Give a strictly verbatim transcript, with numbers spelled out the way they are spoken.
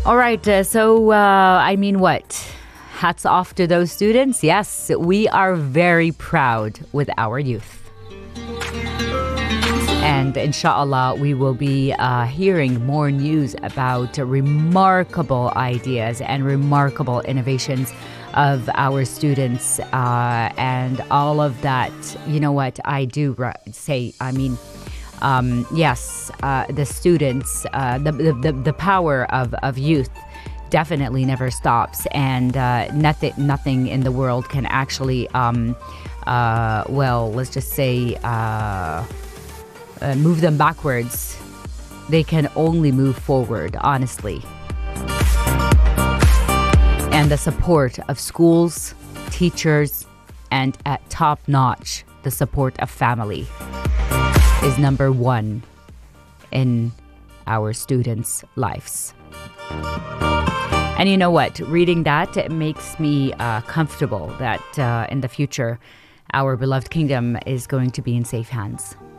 All right. Uh, so, uh, I mean, what? Hats off to those students. Yes, we are very proud with our youth. And inshallah, we will be uh, hearing more news about uh, remarkable ideas and remarkable innovations of our students. Uh, and all of that, you know what, I do say, I mean, um, yes, uh, the students, uh, the, the, the power of, of youth definitely never stops. And uh, nothing, nothing in the world can actually, um, uh, well, let's just say, uh, Uh, move them backwards. They can only move forward, honestly. And the support of schools, teachers, and at top notch, the support of family is number one in our students' lives. And you know what? Reading that, it makes me uh, comfortable that uh, in the future, our beloved kingdom is going to be in safe hands.